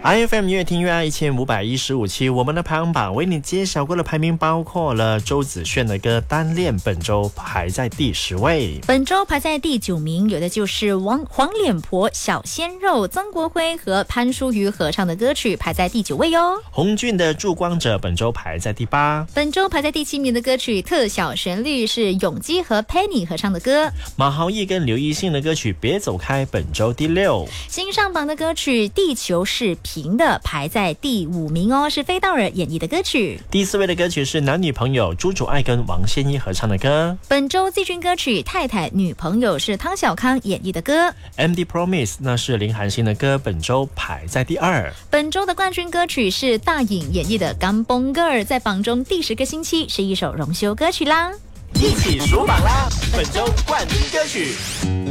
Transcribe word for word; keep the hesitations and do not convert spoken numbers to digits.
I F M 越听越爱一千五百一十五期，我们的排行榜为你揭晓过的排名包括了周子炫的歌《单恋》，本周排在第十位。 本周排在第九名，有的就是王黄脸婆、小鲜肉、曾国辉和潘淑瑜合唱的歌曲，排在第九位哟。 洪俊的《驻光者》本周排在第八。 本周排在第七名的歌曲《特小旋律》是永基和 Penny 合唱的歌。 马豪毅跟刘奕信的歌曲《别走开》本周第六。 新上榜的歌曲《地球是平的》排在第五名哦，是菲道尔演绎的歌曲。 第四位的歌曲是男女朋友朱主爱跟王仙一合唱的歌。 本周季军歌曲《太太女朋友》是汤小康演绎的歌。 M D Promise 那是林涵欣的歌，本周排在第二。 本周的冠军歌曲是大颖演绎的《甘崩 Girl》，在榜中第十个星期，是一首荣休歌曲啦。 一起数榜啦！本周冠军歌曲。